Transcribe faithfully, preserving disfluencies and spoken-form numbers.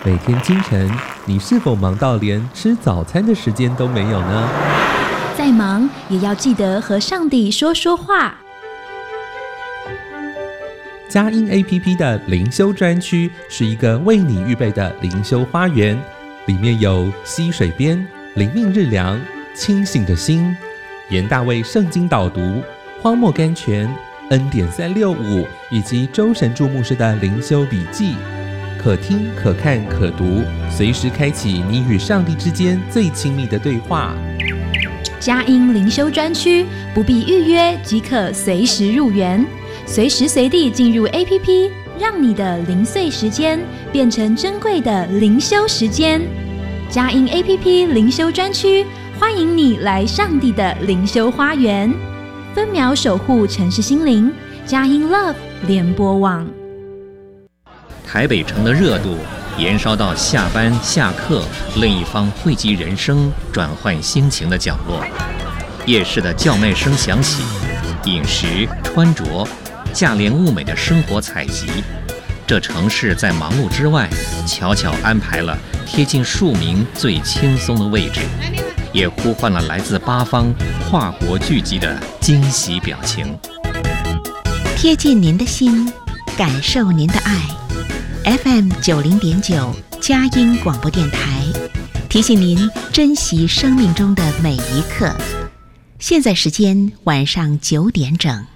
每天清晨，你是否忙到连吃早餐的时间都没有呢？ 再忙也要记得和上帝说说话。 佳音 A P P 的灵修专区是一个为你预备的灵修花园，里面有溪水边、灵命日粮、清醒的心、严大卫圣经导读、荒漠甘泉、恩典三六五以及周神助牧师的灵修笔记，可听可看可读，随时开启你与上帝之间最亲密的对话。 佳音灵修专区不必预约即可随时入园，随时随地进入 A P P， 让你的零碎时间变成珍贵的灵修时间。佳音 A P P 灵修专区欢迎你来上帝的灵修花园，分秒守护城市心灵。佳音 Love 联播网。 台北城的热度延烧到下班下课另一方汇集人生转换心情的角落。夜市的叫卖声响起，饮食穿着价廉物美的生活采集，这城市在忙碌之外悄悄安排了贴近庶民最轻松的位置，也呼唤了来自八方跨国聚集的惊喜表情。 贴近您的心，感受您的爱。F M 九零点九佳音广播电台提醒您珍惜生命中的每一刻。现在时间晚上九点整。